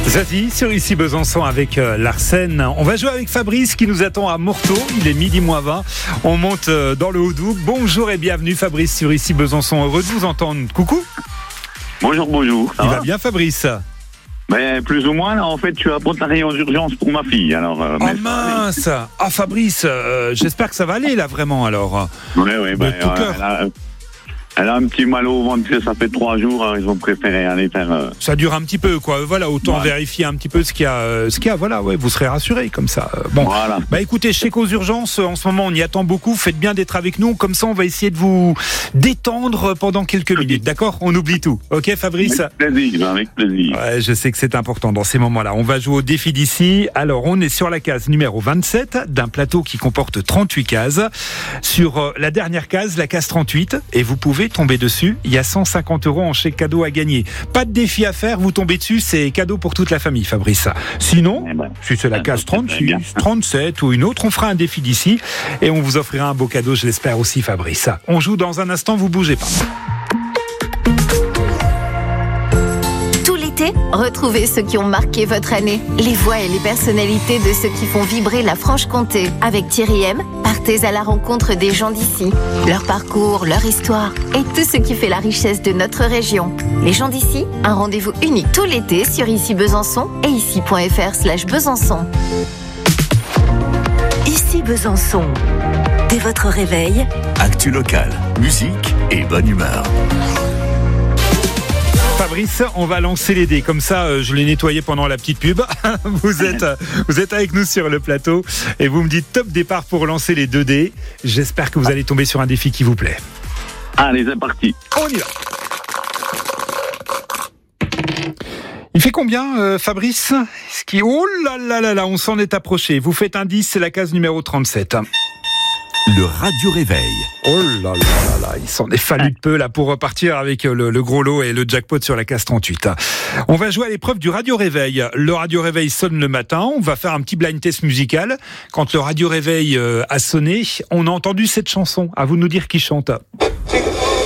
Zazie sur Ici Besançon avec Larsen. On va jouer avec Fabrice qui nous attend à Morteau. Il est 12h20. On monte dans le Haut-Doubs. Bonjour et bienvenue Fabrice sur Ici Besançon. Heureux de vous entendre. Coucou. Bonjour. Il va bien Fabrice? Mais plus ou moins, là, en fait, tu as apporté aux urgences pour ma fille. Alors, oh mince. Ah Fabrice, j'espère que ça va aller là vraiment alors. Oui, tout cœur. Elle a un petit mal au ventre, ça fait 3 jours, ils ont préféré aller faire... Ça dure un petit peu, quoi. Voilà, autant vérifier un petit peu ce qu'il y a. Voilà, ouais, vous serez rassurés comme ça. Bon, voilà. Bah écoutez, chez Cause Urgence, en ce moment, on y attend beaucoup. Faites bien d'être avec nous. Comme ça, on va essayer de vous détendre pendant quelques minutes, d'accord? On oublie tout. Ok, Fabrice? Avec plaisir. Ouais, je sais que c'est important dans ces moments-là. On va jouer au défi d'ici. Alors, on est sur la case numéro 27 d'un plateau qui comporte 38 cases. Sur la dernière case, la case 38, et vous pouvez tomber dessus, il y a 150 € en chèque cadeau à gagner. Pas de défi à faire, vous tombez dessus, c'est cadeau pour toute la famille, Fabrice. Sinon, si c'est la case 36, 37 ou une autre, on fera un défi d'ici et on vous offrira un beau cadeau, je l'espère aussi, Fabrice. On joue dans un instant, vous bougez pas. Retrouvez ceux qui ont marqué votre année, les voix et les personnalités de ceux qui font vibrer la Franche-Comté. Avec Thierry M, partez à la rencontre des gens d'ici, leur parcours, leur histoire et tout ce qui fait la richesse de notre région. Les gens d'ici, un rendez-vous unique tout l'été sur Ici Besançon et ici.fr/Besançon. Ici Besançon. Dès votre réveil, actu local, musique et bonne humeur. Fabrice, on va lancer les dés. Comme ça, je l'ai nettoyé pendant la petite pub. Vous êtes avec nous sur le plateau et vous me dites top départ pour lancer les 2 dés. J'espère que vous allez tomber sur un défi qui vous plaît. Allez, c'est parti. On y va. Il fait combien, Fabrice? Oh là là, on s'en est approché. Vous faites un 10, c'est la case numéro 37. Le Radio Réveil. Oh là là, il s'en est fallu de peu là pour repartir avec le gros lot et le jackpot sur la case 38. On va jouer à l'épreuve du Radio Réveil. Le Radio Réveil sonne le matin, on va faire un petit blind test musical. Quand le Radio Réveil a sonné, on a entendu cette chanson. À vous de nous dire qui chante.